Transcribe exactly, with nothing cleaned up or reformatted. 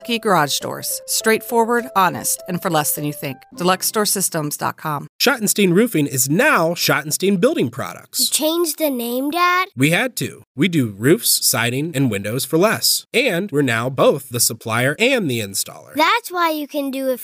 Key Garage Doors. Straightforward, honest, and for less than you think. Deluxe Store Systems dot com. Schottenstein Roofing is now Schottenstein Building Products. You changed the name, Dad? We had to. We do roofs, siding, and windows for less. And we're now both the supplier and the installer. That's why you can do it